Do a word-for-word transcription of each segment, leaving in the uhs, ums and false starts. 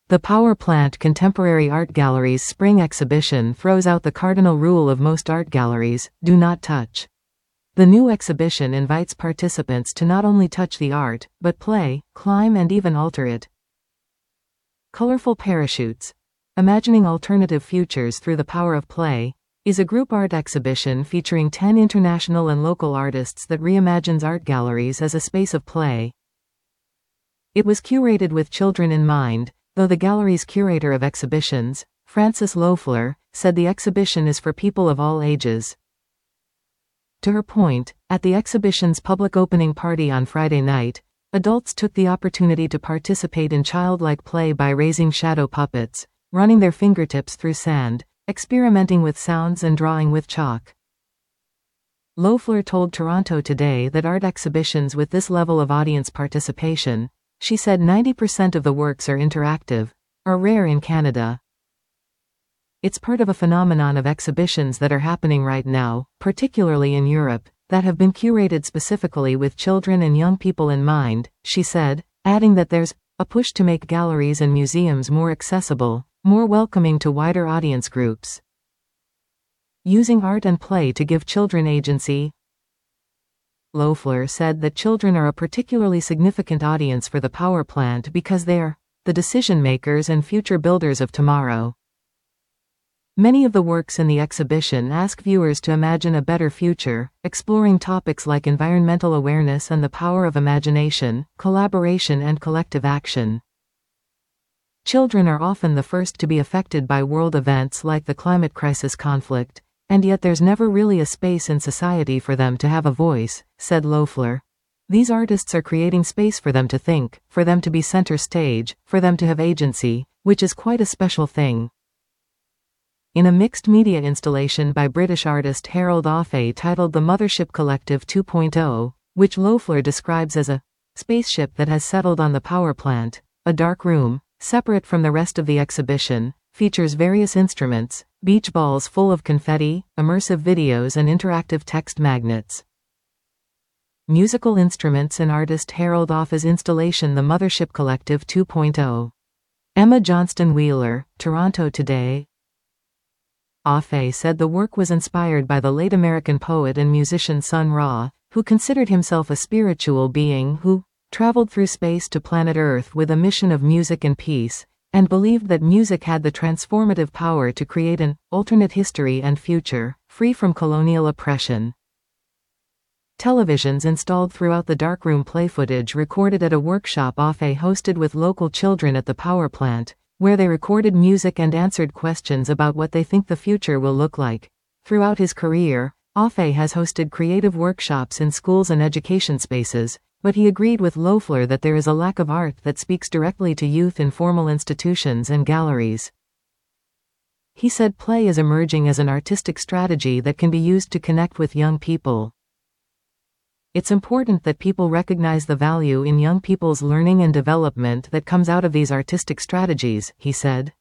The Power Plant Contemporary Art Gallery's spring exhibition throws out the cardinal rule of most art galleries: do not touch. The new exhibition invites participants to not only touch the art, but play, climb, and even alter it. Colorful Parachutes: Imagining Alternative Futures Through the Power of Play is a group art exhibition featuring ten international and local artists that reimagines art galleries as a space of play. It was curated with children in mind, though the gallery's curator of exhibitions, Frances Loeffler, said the exhibition is for people of all ages. To her point, at the exhibition's public opening party on Friday night, adults took the opportunity to participate in childlike play by raising shadow puppets, running their fingertips through sand, experimenting with sounds, and drawing with chalk. Loeffler told Toronto Today that art exhibitions with this level of audience participation, she said ninety percent of the works are interactive, are rare in Canada. It's part of a phenomenon of exhibitions that are happening right now, particularly in Europe, that have been curated specifically with children and young people in mind, she said, adding that there's a push to make galleries and museums more accessible, more welcoming to wider audience groups. Using art and play to give children agency. Loeffler said that children are a particularly significant audience for the Power Plant because they're the decision makers and future builders of tomorrow. Many of the works in the exhibition ask viewers to imagine a better future, exploring topics like environmental awareness and the power of imagination, collaboration, and collective action. Children are often the first to be affected by world events like the climate crisis conflict, and yet there's never really a space in society for them to have a voice, said Loeffler. These artists are creating space for them to think, for them to be center stage, for them to have agency, which is quite a special thing. In a mixed-media installation by British artist Harold Offey titled The Mothership Collective two point oh, which Loeffler describes as a spaceship that has settled on the power plant, a dark room, separate from the rest of the exhibition, features various instruments, beach balls full of confetti, immersive videos, and interactive text magnets. Musical instruments in artist Harold Offey's installation The Mothership Collective two point oh. Emma Johnston Wheeler, Toronto Today. Offey said the work was inspired by the late American poet and musician Sun Ra, who considered himself a spiritual being who traveled through space to planet Earth with a mission of music and peace, and believed that music had the transformative power to create an alternate history and future, free from colonial oppression. Televisions installed throughout the darkroom play footage recorded at a workshop Offey hosted with local children at the power plant, where they recorded music and answered questions about what they think the future will look like. Throughout his career, Offey has hosted creative workshops in schools and education spaces, but he agreed with Loeffler that there is a lack of art that speaks directly to youth in formal institutions and galleries. He said play is emerging as an artistic strategy that can be used to connect with young people. It's important that people recognize the value in young people's learning and development that comes out of these artistic strategies, he said.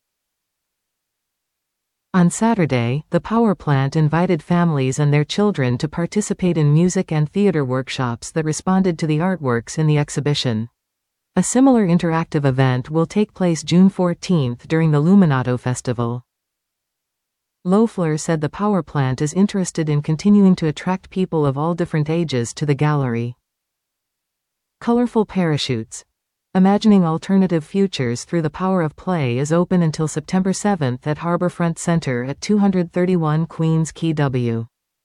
On Saturday, the power plant invited families and their children to participate in music and theater workshops that responded to the artworks in the exhibition. A similar interactive event will take place June fourteenth during the Luminato Festival. Loeffler said the power plant is interested in continuing to attract people of all different ages to the gallery. Colorful Parachutes: Imagining Alternative Futures Through the Power of Play is open until September seventh at Harborfront Center at two thirty-one Queens Quay W.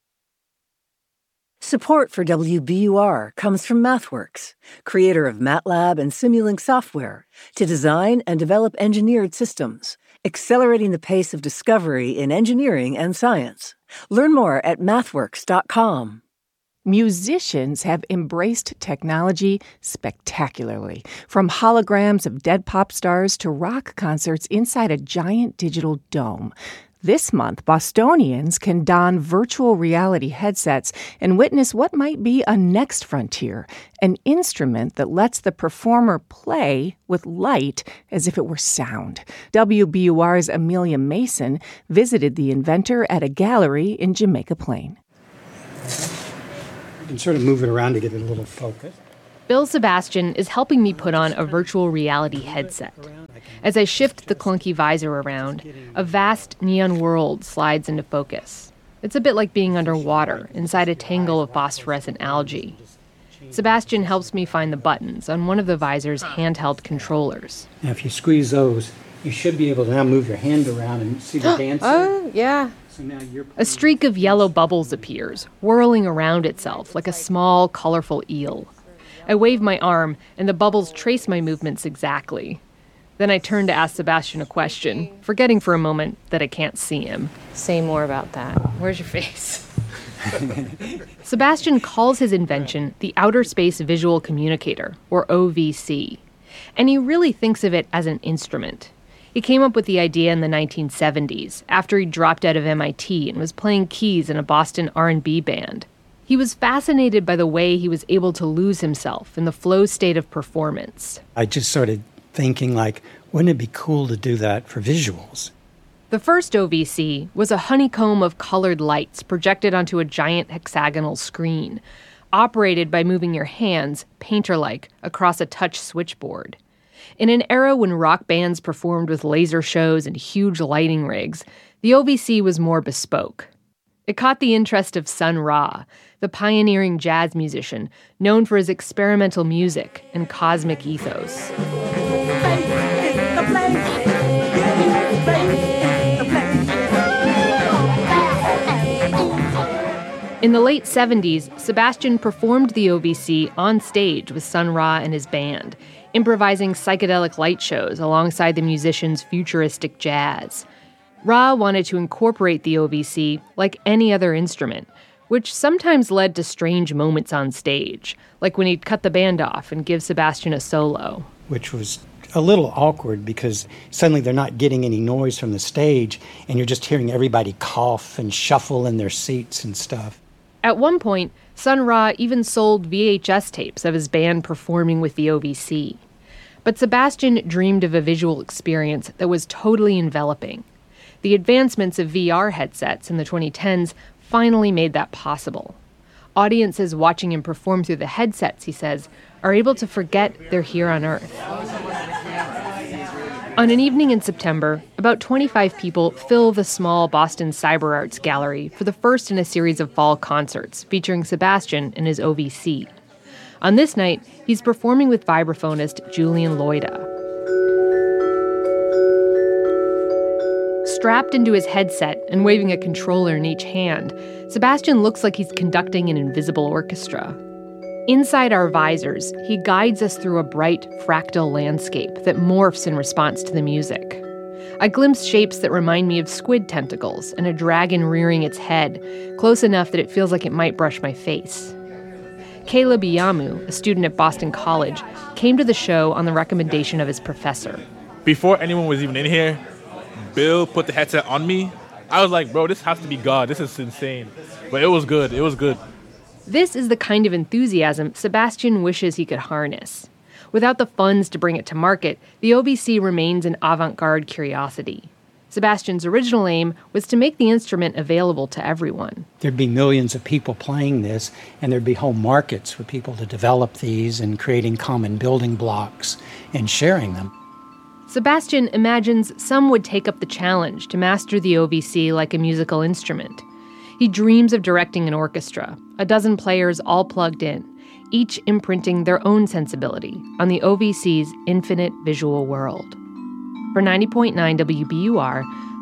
Support for W B U R comes from MathWorks, creator of MATLAB and Simulink software, to design and develop engineered systems, accelerating the pace of discovery in engineering and science. Learn more at mathworks dot com. Musicians have embraced technology spectacularly, from holograms of dead pop stars to rock concerts inside a giant digital dome. This month, Bostonians can don virtual reality headsets and witness what might be a next frontier, an instrument that lets the performer play with light as if it were sound. W B U R's Amelia Mason visited the inventor at a gallery in Jamaica Plain. You can sort of move it around to get it a little focus. Bill Sebastian is helping me put on a virtual reality headset. As I shift the clunky visor around, a vast neon world slides into focus. It's a bit like being underwater, inside a tangle of phosphorescent algae. Sebastian helps me find the buttons on one of the visor's handheld controllers. Now, if you squeeze those, you should be able to now move your hand around and see the dancer. Oh, yeah. So now you're... A streak of yellow bubbles appears, whirling around itself like a small, colorful eel. I wave my arm, and the bubbles trace my movements exactly. Then I turn to ask Sebastian a question, forgetting for a moment that I can't see him. Say more about that. Where's your face? Sebastian calls his invention the Outer Space Visual Communicator, or O V C. And he really thinks of it as an instrument. He came up with the idea in the nineteen seventies, after he dropped out of M I T and was playing keys in a Boston R and B band. He was fascinated by the way he was able to lose himself in the flow state of performance. I just started thinking, like, wouldn't it be cool to do that for visuals? The first O V C was a honeycomb of colored lights projected onto a giant hexagonal screen, operated by moving your hands, painter-like, across a touch switchboard. In an era when rock bands performed with laser shows and huge lighting rigs, the O V C was more bespoke. It caught the interest of Sun Ra, the pioneering jazz musician known for his experimental music and cosmic ethos. In the late seventies, Sebastian performed the O V C on stage with Sun Ra and his band, improvising psychedelic light shows alongside the musician's futuristic jazz. Ra wanted to incorporate the O V C like any other instrument, which sometimes led to strange moments on stage, like when he'd cut the band off and give Sebastian a solo. Which was a little awkward because suddenly they're not getting any noise from the stage and you're just hearing everybody cough and shuffle in their seats and stuff. At one point, Sun Ra even sold V H S tapes of his band performing with the O V C. But Sebastian dreamed of a visual experience that was totally enveloping. The advancements of V R headsets in the twenty tens finally made that possible. Audiences watching him perform through the headsets, he says, are able to forget they're here on Earth. On an evening in September, about twenty-five people fill the small Boston Cyber Arts Gallery for the first in a series of fall concerts featuring Sebastian and his O V C. On this night, he's performing with vibraphonist Julian Loida. Strapped into his headset and waving a controller in each hand, Sebastian looks like he's conducting an invisible orchestra. Inside our visors, he guides us through a bright, fractal landscape that morphs in response to the music. I glimpse shapes that remind me of squid tentacles and a dragon rearing its head, close enough that it feels like it might brush my face. Caleb Iyamu, a student at Boston College, came to the show on the recommendation of his professor. Before anyone was even in here, Bill put the headset on me. I was like, bro, this has to be God. This is insane. But it was good. It was good. This is the kind of enthusiasm Sebastian wishes he could harness. Without the funds to bring it to market, the O V C remains an avant-garde curiosity. Sebastian's original aim was to make the instrument available to everyone. There'd be millions of people playing this, and there'd be whole markets for people to develop these and creating common building blocks and sharing them. Sebastian imagines some would take up the challenge to master the O V C like a musical instrument. He dreams of directing an orchestra, a dozen players all plugged in, each imprinting their own sensibility on the O V C's infinite visual world. For ninety point nine W B U R,